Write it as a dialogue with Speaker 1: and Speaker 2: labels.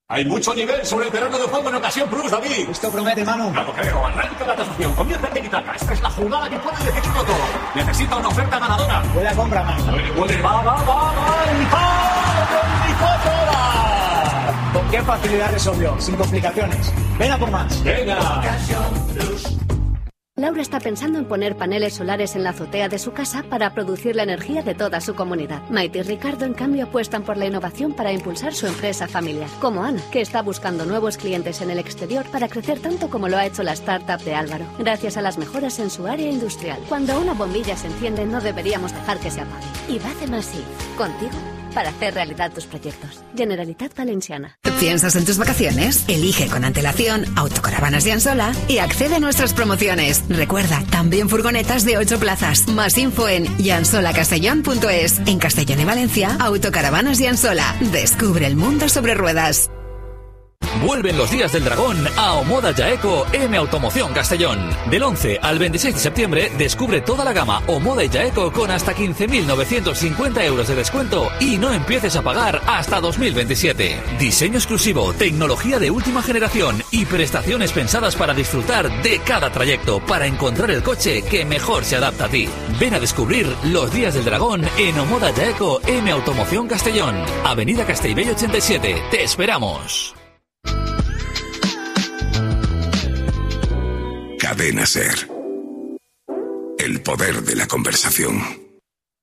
Speaker 1: Hay mucho nivel sobre el terreno de juego en Ocasión Plus, David.
Speaker 2: Esto promete, Manu.
Speaker 1: Ya lo creo. Arranca la tasación. Comienza el tiki-taka. Esta es la jugada que puede decidirlo todo. Necesita una oferta ganadora.
Speaker 2: Buena compra, Manu.
Speaker 1: Va.
Speaker 2: ¿Con qué facilidad resolvió? Sin complicaciones. Ven a por más.
Speaker 1: Venga.
Speaker 3: Laura está pensando en poner paneles solares en la azotea de su casa para producir la energía de toda su comunidad. Maite y Ricardo, en cambio, apuestan por la innovación para impulsar su empresa familiar. Como Ana, que está buscando nuevos clientes en el exterior para crecer tanto como lo ha hecho la startup de Álvaro, gracias a las mejoras en su área industrial. Cuando una bombilla se enciende, no deberíamos dejar que se apague. Y Bacem así, contigo, para hacer realidad tus proyectos. Generalitat Valenciana.
Speaker 4: ¿Piensas en tus vacaciones? Elige con antelación Autocaravanas Llansola y accede a nuestras promociones. Recuerda, también furgonetas de 8 plazas. Más info en llansola-castellón.es. En Castellón y Valencia, Autocaravanas Llansola. Descubre el mundo sobre ruedas.
Speaker 5: Vuelven los días del dragón a Omoda Jaeco en Automoción Castellón. Del 11 al 26 de septiembre descubre toda la gama Omoda y Jaeco con hasta 15.950 euros de descuento y no empieces a pagar hasta 2027. Diseño exclusivo, tecnología de última generación y prestaciones pensadas para disfrutar de cada trayecto para encontrar el coche que mejor se adapta a ti. Ven a descubrir los días del dragón en Omoda Jaeco en Automoción Castellón. Avenida Castellbell 87. Te esperamos.
Speaker 6: Cadena SER. El poder de la conversación.